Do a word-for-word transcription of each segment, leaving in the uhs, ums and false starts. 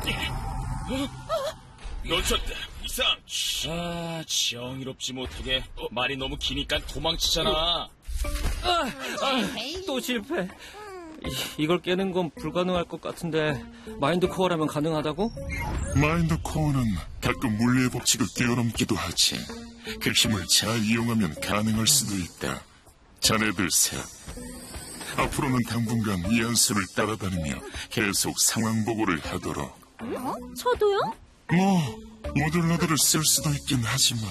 놓쳤다. 이상. 아, 정의롭지 못하게 말이 너무 기니까 도망치잖아. 아, 아, 또 실패. 이, 이걸 깨는 건 불가능할 것 같은데 마인드 코어라면 가능하다고? 마인드 코어는 가끔 물리의 법칙을 뛰어넘기도 하지. 그 힘을 잘 이용하면 가능할 수도 있다. 자네들 셋, 앞으로는 당분간 이 한수를 따라다니며 계속 상황 보고를 하도록. 어? 저도요? 뭐 모듈러들을 쓸 수도 있긴 하지만.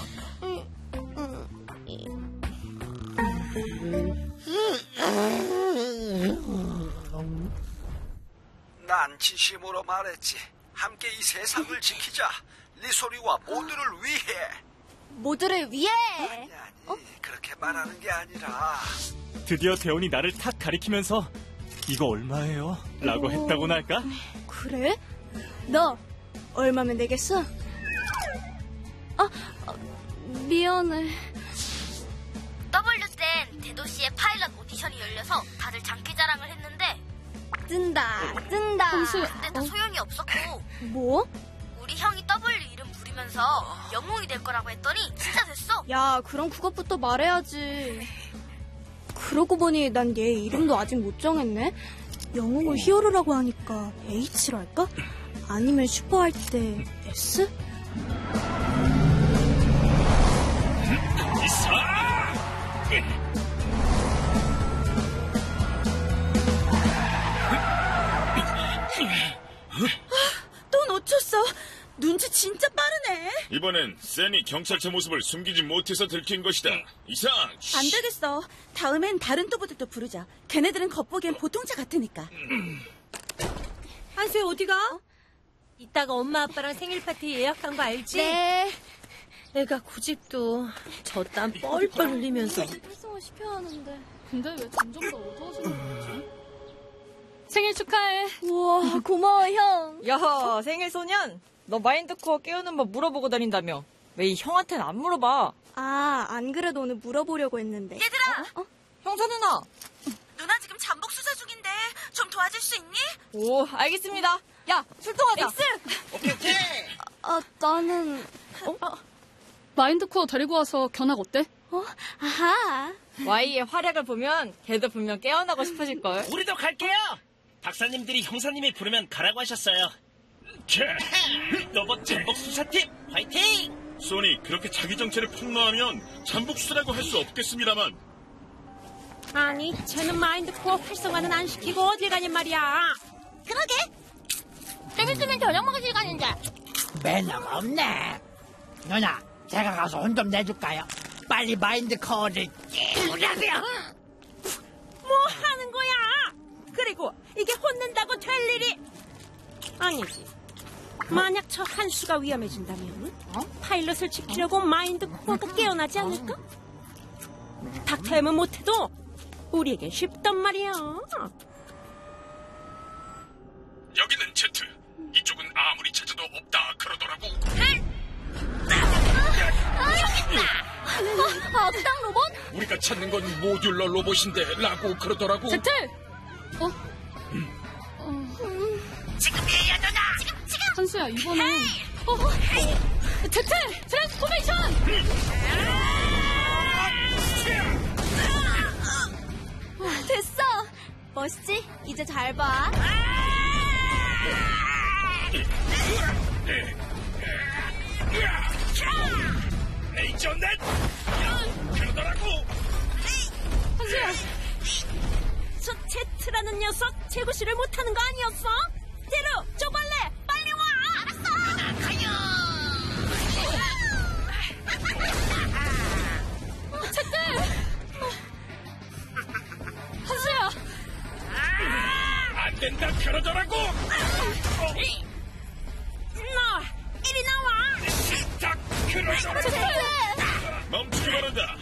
난 진심으로 말했지. 함께 이 세상을 지키자. 리소리와 모두를 위해. 모두를 위해. 아니 아니 어? 그렇게 말하는 게 아니라. 드디어 대원이 나를 탁 가리키면서 이거 얼마예요? 라고 오. 했다고나 할까? 그래? 너 얼마면 되겠어? 아, 아 미안해. 더블유 땐 대도시의 파일럿 오디션이 열려서 다들 장기자랑을 했는데 뜬다 뜬다. 근데 다 소용이 없었고. 뭐? 우리 형이 더블유 이름 부리면서 영웅이 될 거라고 했더니 진짜 됐어. 야, 그럼 그것부터 말해야지. 그러고 보니 난 얘 이름도 아직 못 정했네. 영웅을 히어로라고 하니까 H로 할까? 아니면 슈퍼 할 때 S? 또 놓쳤어. 눈치 진짜 빠르네. 이번엔 세니 경찰차 모습을 숨기지 못해서 들킨 것이다. 이상. 안 되겠어. 다음엔 다른 또보들도 부르자. 걔네들은 겉보기엔 보통차 같으니까. 한수야 어디가? 어? 이따가 엄마 아빠랑 생일 파티 예약한 거 알지? 네. 내가 고집도 저 땀 뻘뻘 흘리면서 활성화 시켜야 하는데. 근데 왜 점점 더 어두워지는 거지? 생일 축하해. 우와, 고마워 형. 야, 생일 소년. 너 마인드 코어 깨우는 법 물어보고 다닌다며. 왜 이 형한테는 안 물어봐? 아, 안 그래도 오늘 물어보려고 했는데. 얘들아! 어? 어? 형사 누나! 누나 지금 잠복 수사 중인데 좀 도와줄 수 있니? 오, 알겠습니다. 야, 출동하자. 엑스! 오케이 오케이. 아, 나는... 어? 마인드 코어 데리고 와서 견학 어때? 어? 아하. 와이의 활약을 보면 걔도 분명 깨어나고 싶어질걸. 우리도 갈게요. 박사님들이 형사님이 부르면 가라고 하셨어요. 로봇 잠복 수사팀 화이팅! 소니, 그렇게 자기 정체를 폭로하면 잠복 수사라고 할 수 없겠습니다만. 아니 쟤는 마인드 코어 활성화는 안 시키고 어딜 가냔 말이야. 그러게. 좀 있으면 저녁 먹을 시간인데. 매너가 없네. 누나, 제가 가서 혼 좀 내줄까요? 빨리 마인드 코어를 깨우라고요. 뭐 하는 거야? 그리고 이게 혼낸다고 될 일이 아니지. 만약 저 한수가 위험해진다면 어? 파일럿을 지키려고 마인드 코어가 깨어나지 않을까? 닥터엠은 못해도 우리에겐 쉽단 말이야. 여기는 제트. 이쪽은 아무리 찾아도 없다 그러더라고. 아, 악당 로봇? 우리가 찾는 건 모듈러 로봇인데 라고 그러더라고. 제트! 어? 지금이에요, 누나! 지금, 지금! 한수야, 이번엔... 어, 어, 제트! 트랜스포메이션! 됐어. 멋있지? 이제 잘 봐. 에이전넷! 그러더라고. 한수야! 저 제트라는 녀석 제구실을 못하는 거 아니었어? 대루, 쪼벌레, 빨리 와! 알았어! 가요! 제트! 한수야! 안 된다 그러더라고. 어. 너 이리 나와! 딱 그러더라고. 멈추기 바란다.